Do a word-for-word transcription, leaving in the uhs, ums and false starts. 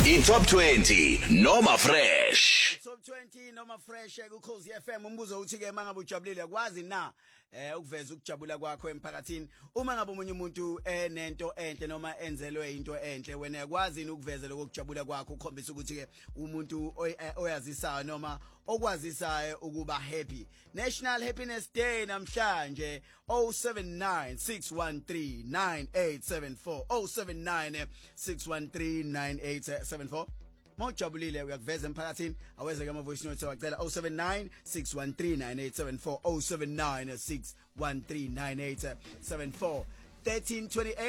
I-Top twenty noma fresh. Top twenty noma fresh kuKhosi F M. Umbuzo uthi ke mangabe ujabulile kwazi na eh ukuveza ukujabula kwakho emphakathini. Uma ngabe umunye umuntu enento enhle noma enzelwe into enhle, wena yakwazi ukuveza lokujabula kwakho, ukhombisa ukuthi ke umuntu oyazisayo noma okwazisayo ukuba happy. National Happiness Day namhlanje. oh seven nine six one three nine eight seven four oh seven nine six one three nine eight seven four. Mawujabulile uyakuveza emphakathini, aweze ke ama voice note wacela oh seven nine six one three nine eight seven four oh seven nine six one three nine eight seven four. thirteen twenty-eight